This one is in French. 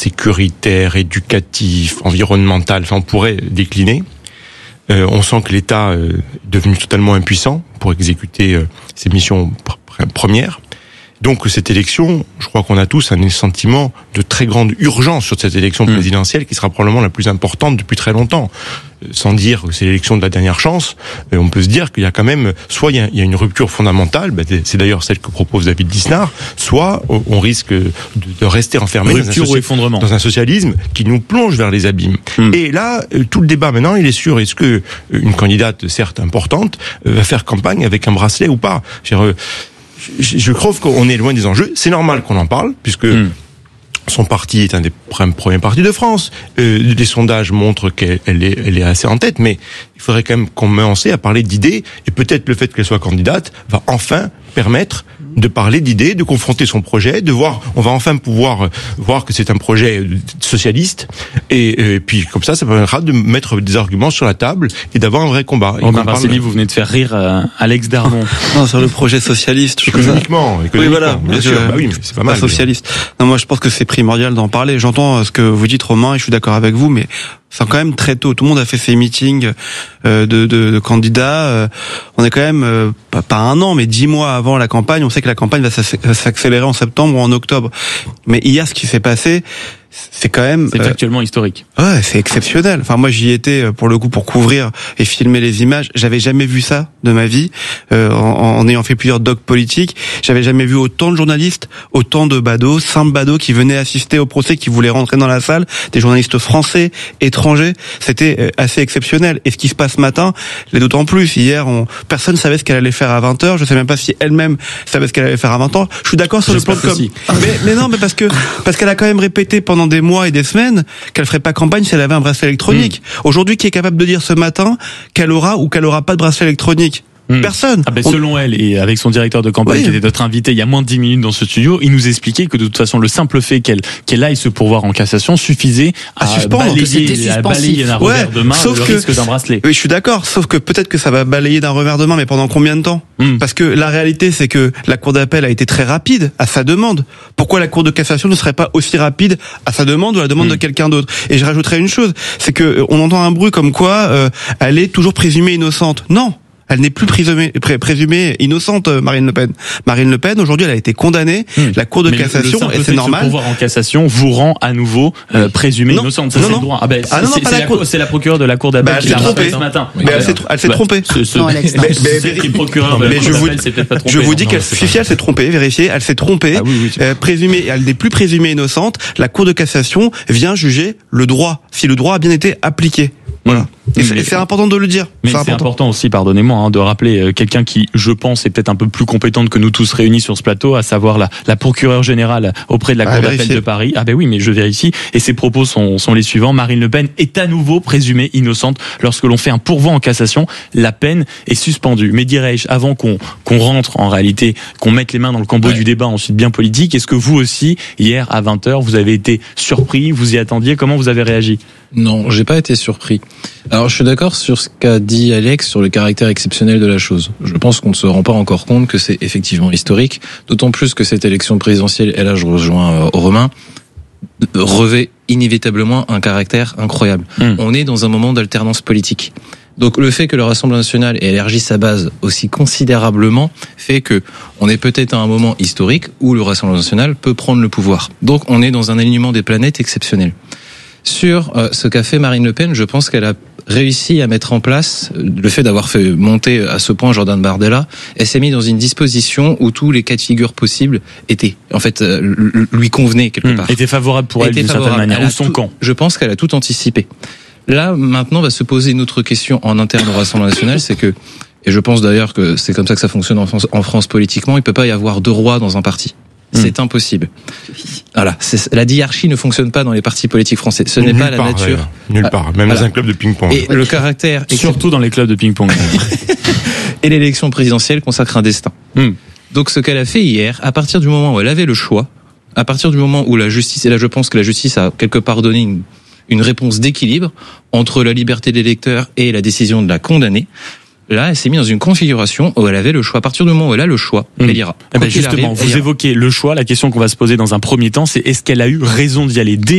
sécuritaire, éducatif, environnemental, on pourrait décliner. On sent que l'État est devenu totalement impuissant pour exécuter ses missions premières. Donc cette élection, je crois qu'on a tous un sentiment de très grande urgence sur cette élection présidentielle qui sera probablement la plus importante depuis très longtemps. Sans dire que c'est l'élection de la dernière chance, on peut se dire qu'il y a quand même, soit il y a une rupture fondamentale, c'est d'ailleurs celle que propose David Lisnard, soit on risque de rester enfermé dans un socialisme qui nous plonge vers les abîmes. Et là, tout le débat maintenant, il est sur est-ce que une candidate, certes importante, va faire campagne avec un bracelet ou pas. Je trouve qu'on est loin des enjeux. C'est normal qu'on en parle, puisque son parti est un des premiers partis de France. Les sondages montrent qu'elle est assez en tête, mais il faudrait quand même commencer à parler d'idées, et peut-être le fait qu'elle soit candidate va enfin permettre de parler d'idées, de confronter son projet, de voir, on va enfin pouvoir voir que c'est un projet socialiste, et puis comme ça permettra de mettre des arguments sur la table et d'avoir un vrai combat. Romain Barcelli, vous venez de faire rire Alex Darmon. Non, sur le projet socialiste. Économiquement, oui, voilà, bien sûr. Oui, mais c'est pas mal. Socialiste. Non, moi je pense que c'est primordial d'en parler. J'entends ce que vous dites, Romain, et je suis d'accord avec vous, mais c'est quand même très tôt. Tout le monde a fait ses meetings de candidats. On est quand même pas un an, mais 10 mois avant la campagne. On sait que la campagne va s'accélérer en septembre ou en octobre. Mais hier, ce qui s'est passé, c'est quand même... C'est actuellement historique. Ouais, c'est exceptionnel. Enfin, moi, j'y étais pour le coup pour couvrir et filmer les images. J'avais jamais vu ça de ma vie, en ayant fait plusieurs docs politiques. J'avais jamais vu autant de journalistes, autant de badauds, simples badauds qui venaient assister au procès, qui voulaient rentrer dans la salle, des journalistes français, étrangers. C'était assez exceptionnel. Et ce qui se passe ce matin, l'est d'autant plus. Hier, personne savait ce qu'elle allait faire à 20h. Je sais même pas si elle-même savait ce qu'elle allait faire à 20h. Je suis d'accord sur le plan de com. Mais non, mais parce qu'elle a quand même répété pendant des mois et des semaines qu'elle ferait pas campagne si elle avait un bracelet électronique. Aujourd'hui, qui est capable de dire ce matin qu'elle aura ou qu'elle aura pas de bracelet électronique? Personne. Selon elle, et avec son directeur de campagne qui était notre invité il y a moins de 10 minutes dans ce studio, il nous expliquait que de toute façon le simple fait qu'elle aille se pourvoir en cassation suffisait à balayer d'un revers de main le risque d'un bracelet. Oui, je suis d'accord, sauf que peut-être que ça va balayer d'un revers de main, mais pendant combien de temps? Parce que la réalité, c'est que la Cour d'appel a été très rapide à sa demande. Pourquoi la Cour de cassation ne serait pas aussi rapide à sa demande ou à la demande de quelqu'un d'autre? Et je rajouterais une chose, c'est que on entend un bruit comme quoi elle est toujours présumée innocente. Non. Elle n'est plus présumée innocente, Marine Le Pen. Marine Le Pen, aujourd'hui, elle a été condamnée. La Cour de cassation, et c'est normal. Le pouvoir en cassation vous rend à nouveau présumée innocente. Ça, c'est le droit. C'est la procureure de la Cour d'appel qui l'a rappelé ce matin. Mais elle s'est trompée. Je vous dis qu'elle s'est trompée. Vérifiez, elle s'est trompée. Elle n'est plus présumée innocente. La Cour de cassation vient juger le droit, si le droit a bien été appliqué. Voilà. Et c'est important de le dire. Mais c'est important aussi, pardonnez-moi, de rappeler quelqu'un qui, je pense, est peut-être un peu plus compétente que nous tous réunis sur ce plateau, à savoir la procureure générale auprès de la Cour d'appel de Paris. Ah ben oui, mais je vérifie. Et ses propos sont les suivants. Marine Le Pen est à nouveau présumée innocente. Lorsque l'on fait un pourvoi en cassation, la peine est suspendue. Mais dirais-je, avant qu'on rentre en réalité, qu'on mette les mains dans le cambouis du débat ensuite bien politique, est-ce que vous aussi, hier à 20h, vous avez été surpris, vous y attendiez, comment vous avez réagi? Non, j'ai pas été surpris. Alors, je suis d'accord sur ce qu'a dit Alex sur le caractère exceptionnel de la chose. Je pense qu'on ne se rend pas encore compte que c'est effectivement historique, d'autant plus que cette élection présidentielle, et là je rejoins Romain, revêt inévitablement un caractère incroyable. On est dans un moment d'alternance politique. Donc le fait que le Rassemblement national ait élargi sa base aussi considérablement fait que on est peut-être à un moment historique où le Rassemblement national peut prendre le pouvoir. Donc on est dans un alignement des planètes exceptionnel. Sur ce qu'a fait Marine Le Pen, je pense qu'elle a réussi à mettre en place le fait d'avoir fait monter à ce point Jordan Bardella. Elle s'est mise dans une disposition où tous les cas de figure possibles étaient, en fait, lui convenaient quelque part. Était favorable pour elle d'une certaine manière, ou son camp. Je pense qu'elle a tout anticipé. Là, maintenant, va se poser une autre question en interne au Rassemblement national, c'est que, et je pense d'ailleurs que c'est comme ça que ça fonctionne en France politiquement, il peut pas y avoir deux rois dans un parti. C'est impossible. Voilà, la diarchie ne fonctionne pas dans les partis politiques français. Ce n'est pas la nature. Nulle part, même dans un club de ping-pong. Et le caractère, surtout dans les clubs de ping-pong. Et l'élection présidentielle consacre un destin. Donc ce qu'elle a fait hier, à partir du moment où elle avait le choix, à partir du moment où la justice, et là je pense que la justice a quelque part donné une réponse d'équilibre entre la liberté des électeurs et la décision de la condamner. Là, elle s'est mise dans une configuration où elle avait le choix. À partir du moment où elle a le choix, elle ira. Justement, vous évoquez le choix. La question qu'on va se poser dans un premier temps, c'est est-ce qu'elle a eu raison d'y aller dès